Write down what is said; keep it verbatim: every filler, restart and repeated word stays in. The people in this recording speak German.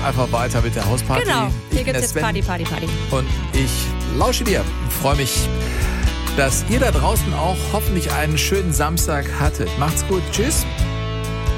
einfach weiter mit der Hausparty. Genau, Ich hier bin gibt's der jetzt Sven Party, Party, Party. Und ich lausche dir und freue mich, dass ihr da draußen auch hoffentlich einen schönen Samstag hattet. Macht's gut. Tschüss.